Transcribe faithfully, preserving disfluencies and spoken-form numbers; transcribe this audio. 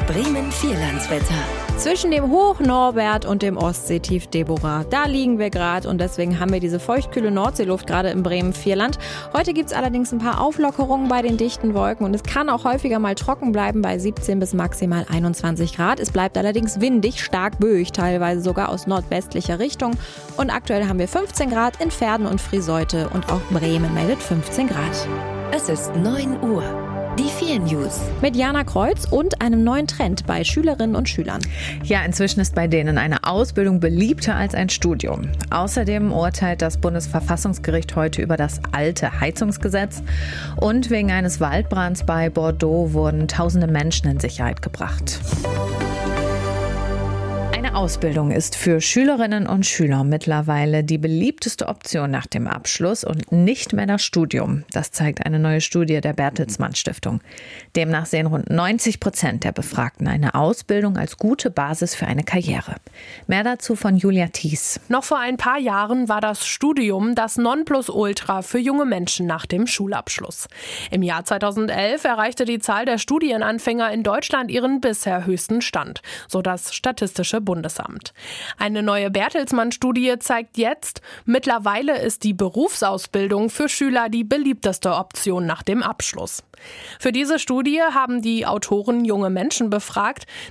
Bremen-Vierlandswetter. Zwischen dem Hoch Norbert und dem Ostseetief Deborah, da liegen wir gerade und deswegen haben wir diese feuchtkühle Nordseeluft gerade im Bremen-Vierland. Heute gibt es allerdings ein paar Auflockerungen bei den dichten Wolken und es kann auch häufiger mal trocken bleiben bei siebzehn bis maximal einundzwanzig Grad. Es bleibt allerdings windig, stark böig, teilweise sogar aus nordwestlicher Richtung. Und aktuell haben wir fünfzehn Grad in Verden und Friseute und auch Bremen meldet fünfzehn Grad. Es ist neun Uhr. Die vier News. Mit Jana Kreuz und einem neuen Trend bei Schülerinnen und Schülern. Ja, inzwischen ist bei denen eine Ausbildung beliebter als ein Studium. Außerdem urteilt das Bundesverfassungsgericht heute über das alte Heizungsgesetz. Und wegen eines Waldbrands bei Bordeaux wurden tausende Menschen in Sicherheit gebracht. Eine Ausbildung ist für Schülerinnen und Schüler mittlerweile die beliebteste Option nach dem Abschluss und nicht mehr das Studium. Das zeigt eine neue Studie der Bertelsmann Stiftung. Demnach sehen rund neunzig Prozent der Befragten eine Ausbildung als gute Basis für eine Karriere. Mehr dazu von Julia Thies. Noch vor ein paar Jahren war das Studium das Nonplusultra für junge Menschen nach dem Schulabschluss. Im Jahr zweitausendelf erreichte die Zahl der Studienanfänger in Deutschland ihren bisher höchsten Stand, so das Statistische Bundesamt. Eine neue Bertelsmann-Studie zeigt jetzt, mittlerweile ist die Berufsausbildung für Schüler die beliebteste Option nach dem Abschluss. Für diese Studie haben die Autoren junge Menschen befragt,